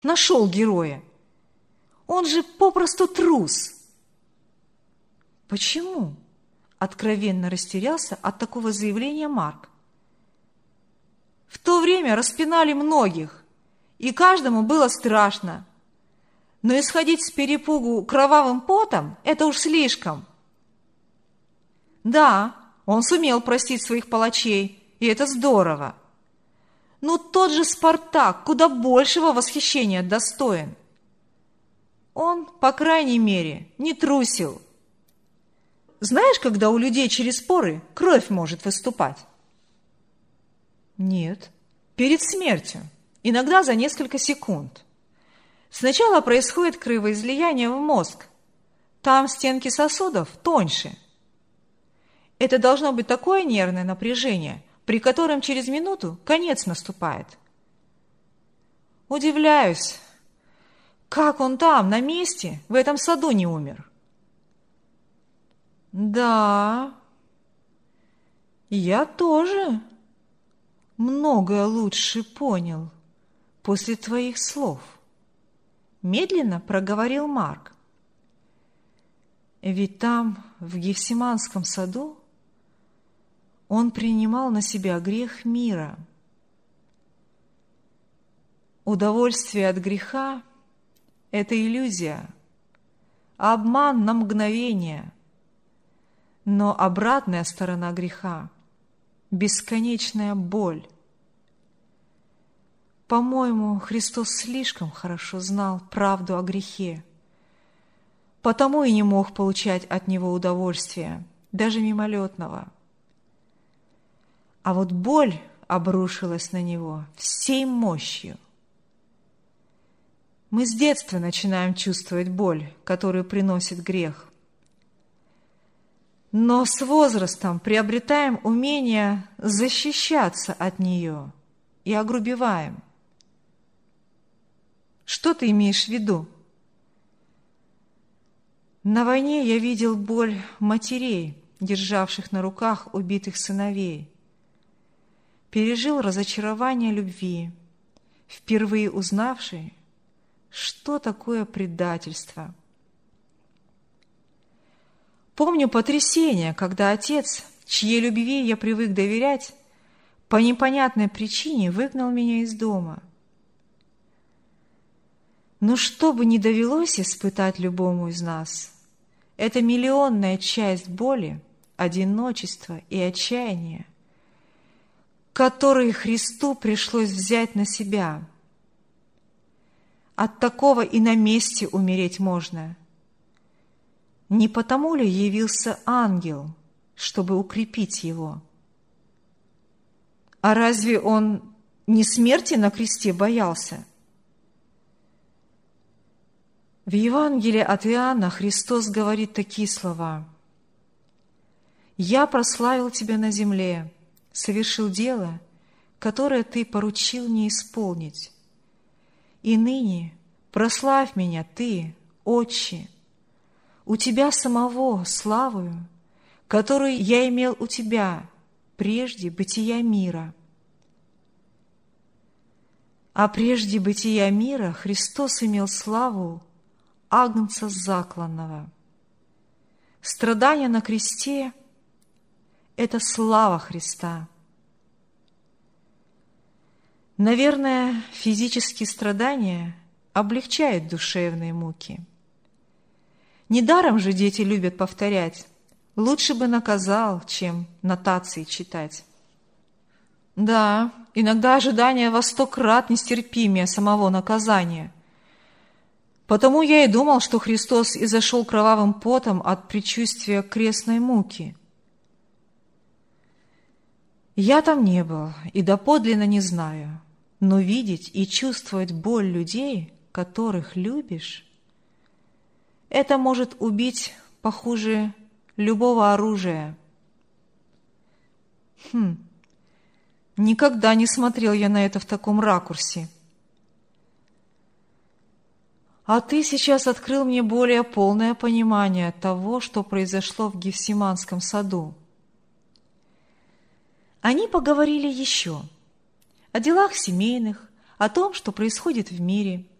нашел героя. Он же попросту трус. Почему? Откровенно растерялся от такого заявления Марк. В то время распинали многих, и каждому было страшно. Но исходить с перепугу кровавым потом – это уж слишком. Да, он сумел простить своих палачей, и это здорово. Но тот же Спартак куда большего восхищения достоин. Он, по крайней мере, не трусил. Знаешь, когда у людей через поры кровь может выступать? Нет. Перед смертью. Иногда за несколько секунд. Сначала происходит кровоизлияние в мозг. Там стенки сосудов тоньше. Это должно быть такое нервное напряжение, при котором через минуту конец наступает. Удивляюсь, как он там, на месте, в этом саду не умер. Да, я тоже многое лучше понял после твоих слов. Медленно проговорил Марк. Ведь там, в Гефсиманском саду, он принимал на себя грех мира. Удовольствие от греха – это иллюзия, обман на мгновение. Но обратная сторона греха – бесконечная боль. По-моему, Христос слишком хорошо знал правду о грехе, потому и не мог получать от него удовольствия, даже мимолетного. А вот боль обрушилась на него всей мощью. Мы с детства начинаем чувствовать боль, которую приносит грех. Но с возрастом приобретаем умение защищаться от нее и огрубеваем. Что ты имеешь в виду? На войне я видел боль матерей, державших на руках убитых сыновей. Пережил разочарование любви, впервые узнавший, что такое предательство. Помню потрясение, когда отец, чьей любви я привык доверять, по непонятной причине выгнал меня из дома. Но что бы ни довелось испытать любому из нас, это миллионная часть боли, одиночества и отчаяния, которые Христу пришлось взять на себя. От такого и на месте умереть можно. Не потому ли явился ангел, чтобы укрепить его? А разве он не смерти на кресте боялся? В Евангелии от Иоанна Христос говорит такие слова: «Я прославил Тебя на земле, совершил дело, которое Ты поручил мне исполнить. И ныне прославь Меня Ты, Отче, у Тебя самого славою, которую я имел у Тебя прежде бытия мира». А прежде бытия мира Христос имел славу Агнца закланного. Страдание на кресте – это слава Христа. Наверное, физические страдания облегчают душевные муки. Недаром же дети любят повторять: «Лучше бы наказал, чем нотации читать». Да, иногда ожидание во 100 крат нестерпимее самого наказания. Потому я и думал, что Христос изошел кровавым потом от предчувствия крестной муки. Я там не был и доподлинно не знаю, но видеть и чувствовать боль людей, которых любишь, это может убить похуже любого оружия. Никогда не смотрел я на это в таком ракурсе. А ты сейчас открыл мне более полное понимание того, что произошло в Гефсиманском саду. Они поговорили еще о делах семейных, о том, что происходит в мире.